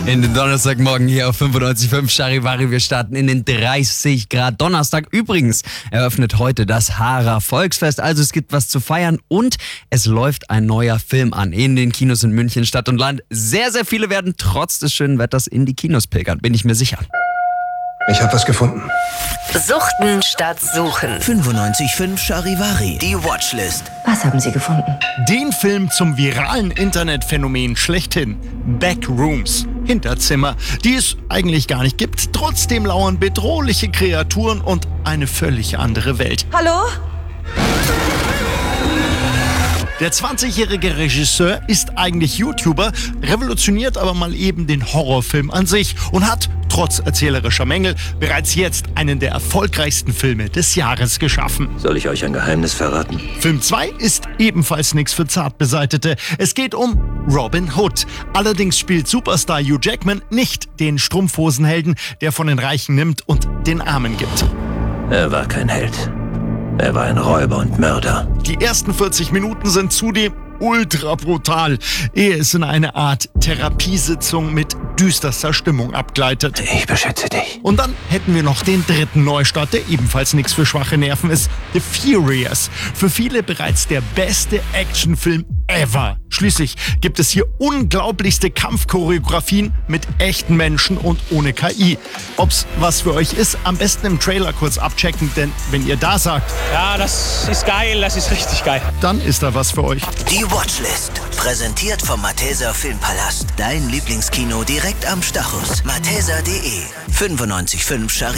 In den Donnerstagmorgen hier auf 95.5 Charivari. Wir starten in den 30 Grad Donnerstag. Übrigens eröffnet heute das Haarer Volksfest. Also es gibt was zu feiern und es läuft ein neuer Film an in den Kinos in München, Stadt und Land. Sehr, sehr viele werden trotz des schönen Wetters in die Kinos pilgern, bin ich mir sicher. Ich habe was gefunden. Suchten statt Suchen. 95.5 Charivari. Die Watchlist. Was haben Sie gefunden? Den Film zum viralen Internetphänomen schlechthin. Backrooms. Hinterzimmer, die es eigentlich gar nicht gibt. Trotzdem lauern bedrohliche Kreaturen und eine völlig andere Welt. Hallo? Der 20-jährige Regisseur ist eigentlich YouTuber, revolutioniert aber mal eben den Horrorfilm an sich und hat, trotz erzählerischer Mängel, bereits jetzt einen der erfolgreichsten Filme des Jahres geschaffen. Soll ich euch ein Geheimnis verraten? Film 2 ist ebenfalls nichts für Zartbeseitete. Es geht um Robin Hood. Allerdings spielt Superstar Hugh Jackman nicht den Strumpfhosenhelden, der von den Reichen nimmt und den Armen gibt. Er war kein Held. Er war ein Räuber und Mörder. Die ersten 40 Minuten sind zudem ultra brutal, ehe es in eine Art Therapiesitzung mit düsterster Stimmung abgleitet. Ich beschütze dich. Und dann hätten wir noch den dritten Neustart, der ebenfalls nichts für schwache Nerven ist. The Furious. Für viele bereits der beste Actionfilm ever. Schließlich gibt es hier unglaublichste Kampfchoreografien mit echten Menschen und ohne KI. Ob's was für euch ist, am besten im Trailer kurz abchecken, denn wenn ihr da sagt, ja, das ist geil, das ist richtig geil, dann ist da was für euch. Die Watchlist. Präsentiert vom Malteser Filmpalast. Dein Lieblingskino direkt am Stachus. Malteser.de 95.5 Charivari.